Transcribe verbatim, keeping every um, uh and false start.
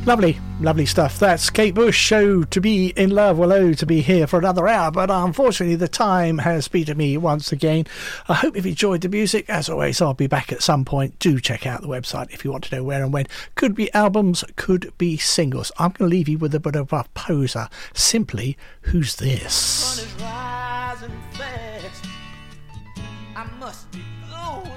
Lovely, lovely stuff. That's Kate Bush, Show to Be in Love. Well, oh, to be here for another hour, but unfortunately the time has beaten me once again. I hope you've enjoyed the music. As always, I'll be back at some point. Do check out the website if you want to know where and when. Could be albums, could be singles. I'm going to leave you with a bit of a poser. Simply, Who's This? The sun is rising fast. I must be